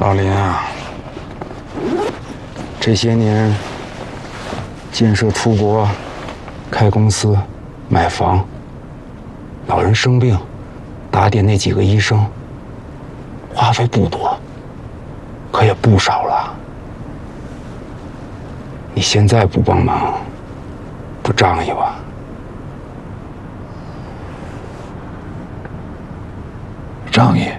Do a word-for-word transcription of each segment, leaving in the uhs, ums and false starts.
老林啊，这些年建设出国、开公司、买房，老人生病，打点那几个医生，花费不多，可也不少了。你现在不帮忙，不仗义吧？ 仗义。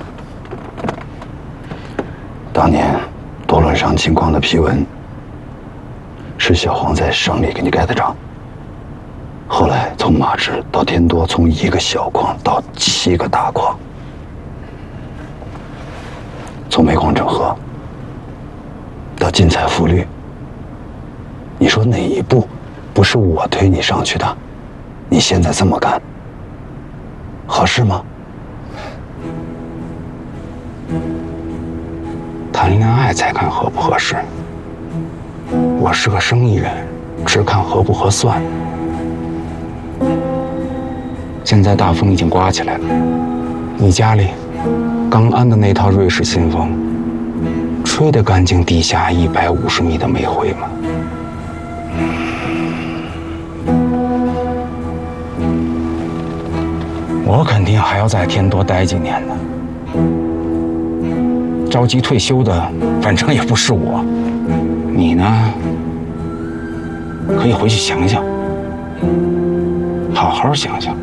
当年多伦上金矿的批文，是小黄在省里给你盖的章。后来从马芝到天多，从一个小矿到七个大矿，从煤矿整合到进采复绿，你说哪一步不是我推你上去的？你现在这么干，合适吗？ 谈恋爱才看合不合适，我是个生意人，只看合不合算。现在大风已经刮起来了，你家里刚安的那套瑞士新风，吹得干净地下一百五十米的煤灰吗？我肯定还要在天多待几年呢。着急退休的，反正也不是我。你呢，可以回去想想，好好想想。